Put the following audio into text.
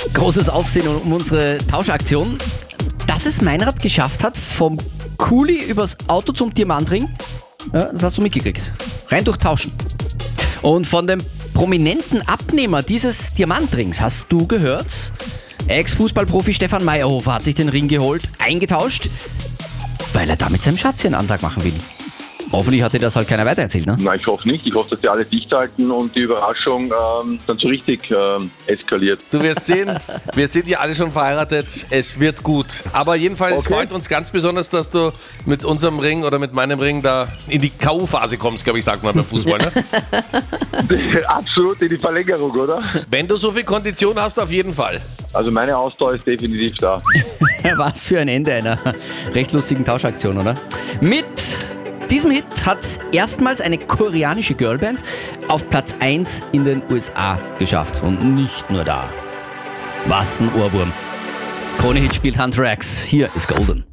Großes Aufsehen um unsere Tauschaktion. Dass es Meinrad geschafft hat, vom Kuli übers Auto zum Diamantring, ja, das hast du mitgekriegt. Rein durch Tauschen. Und von dem prominenten Abnehmer dieses Diamantrings hast du gehört? Ex-Fußballprofi Stefan Meyerhofer hat sich den Ring geholt, eingetauscht, weil er damit seinem Schatz einen Antrag machen will. Hoffentlich hat dir das halt keiner weitererzählt, ne? Nein, ich hoffe nicht. Ich hoffe, dass die alle dicht halten und die Überraschung dann so richtig eskaliert. Du wirst sehen, wir sind ja alle schon verheiratet, es wird gut. Aber jedenfalls freut uns ganz besonders, dass du mit unserem Ring oder mit meinem Ring da in die K.O.-Phase kommst, glaube ich, sagt man beim Fußball, ne? Absolut in die Verlängerung, oder? Wenn du so viel Kondition hast, auf jeden Fall. Also meine Ausdauer ist definitiv da. Was für ein Ende einer recht lustigen Tauschaktion, oder? Mit diesem Hit hat erstmals eine koreanische Girlband auf Platz 1 in den USA geschafft. Und nicht nur da. Was ein Ohrwurm. Krone-Hit spielt Hunter X. Hier ist Golden.